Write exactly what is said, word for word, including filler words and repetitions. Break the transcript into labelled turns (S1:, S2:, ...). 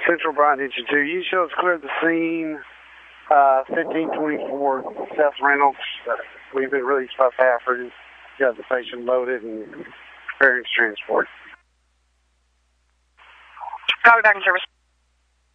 S1: Central Brian Hitchin two. You show us cleared the scene, uh, fifteen twenty-four Seth Reynolds. Uh, we've been released by Pafford. Got the patient loaded and preparing to transport.
S2: Copy back in service.